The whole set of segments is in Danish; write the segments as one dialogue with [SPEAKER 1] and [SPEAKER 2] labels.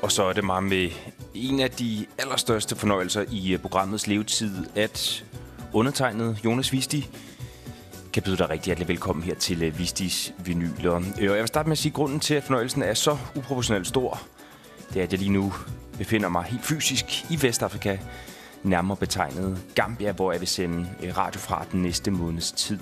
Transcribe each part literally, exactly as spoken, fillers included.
[SPEAKER 1] Og så er det mig med en af de allerstørste fornøjelser i programmets levetid, at undertegnet Jonas Wisti kan byde dig rigtig hjertelig velkommen her til Wistis Vinyler. Og jeg vil starte med at sige, at grunden til, at fornøjelsen er så uproportionelt stor, det er, at jeg lige nu befinder mig helt fysisk i Vestafrika, nærmere betegnet Gambia, hvor jeg vil sende radio fra den næste måneds tid.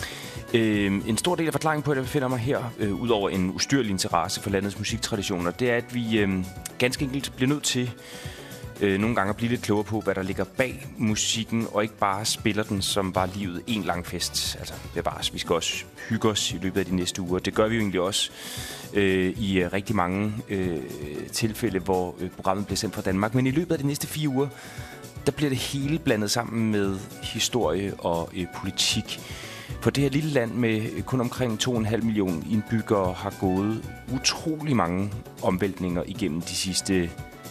[SPEAKER 1] Øh, en stor del af forklaringen på, at jeg befinder mig her, øh, ud over en ustyrlig interesse for landets musiktraditioner, det er, at vi øh, ganske enkelt bliver nødt til øh, nogle gange at blive lidt klogere på, hvad der ligger bag musikken, og ikke bare spiller den, som var livet en lang fest. Altså, det er bare, vi skal også hygge os i løbet af de næste uger. Det gør vi jo egentlig også øh, i øh, rigtig mange øh, tilfælde, hvor øh, programmet bliver sendt fra Danmark. Men i løbet af de næste fire uger, der bliver det hele blandet sammen med historie og øh, politik. For det her lille land med kun omkring to komma fem millioner indbyggere har gået utrolig mange omvæltninger igennem de sidste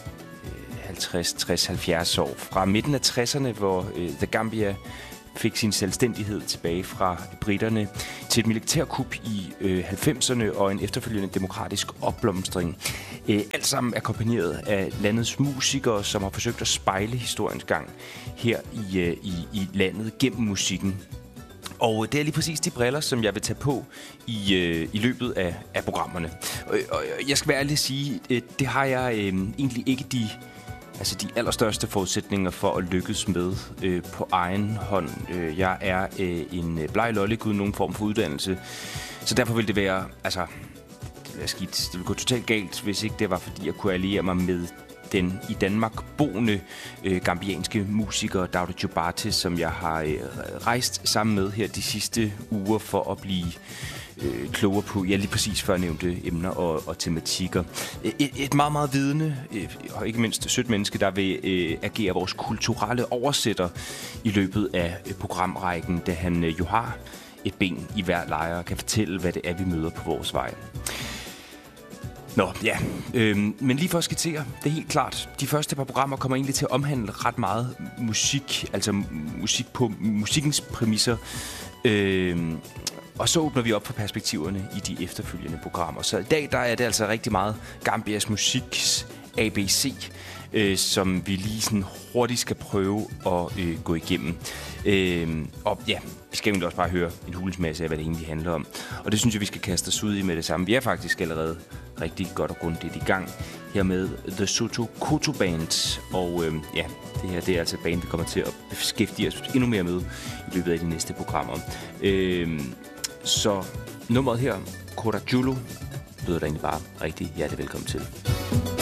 [SPEAKER 1] halvtreds, tres, halvfjerds år. Fra midten af tresserne, hvor øh, The Gambia fik sin selvstændighed tilbage fra britterne, til et militærkup i øh, halvfemserne og en efterfølgende demokratisk opblomstring. Øh, alt sammen akkompagneret af landets musikere, som har forsøgt at spejle historiens gang her i, øh, i, i landet gennem musikken. Og det er lige præcis de briller, som jeg vil tage på i, øh, i løbet af, af programmerne. Og, og jeg skal være ærlig at sige, øh, det har jeg øh, egentlig ikke de, altså de allerstørste forudsætninger for at lykkes med øh, på egen hånd. Øh, jeg er øh, en bleg lollik uden nogen form for uddannelse, så derfor vil det være, altså, det vil være skidt. Det ville gå totalt galt, hvis ikke det var, fordi jeg kunne alliere mig med den i Danmark boende øh, gambianske musiker Dauda Jubarte, som jeg har øh, rejst sammen med her de sidste uger for at blive øh, klogere på, ja, lige præcis førnævnte emner og, og tematikker. Et, et meget, meget vidende øh, og ikke mindst sødt menneske, der vil øh, agere vores kulturelle oversætter i løbet af øh, programrækken, da han øh, jo har et ben i hver lejr og kan fortælle, hvad det er, vi møder på vores vej. Nå, ja. Øhm, men lige for at skitsere, det er helt klart. De første par programmer kommer egentlig til at omhandle ret meget musik, altså musik på musikkens præmisser. Øhm, og så åbner vi op for perspektiverne i de efterfølgende programmer. Så i dag der er det altså rigtig meget Gambias musiks A B C, øh, som vi lige sådan hurtigt skal prøve at øh, gå igennem. Øh, og ja, vi skal egentlig også bare høre en hulens masse af, hvad det egentlig handler om. Og det synes jeg, vi skal kaste os ud i med det samme. Vi er faktisk allerede rigtig godt og grundigt i gang her med The Soto Koto Band. Og øh, ja, det her det er altså et band, vi kommer til at beskæftige os endnu mere med i løbet af de næste programmer. Øh, så nummeret her, Kora Julu, byder dig egentlig bare rigtig hjertelig velkommen til.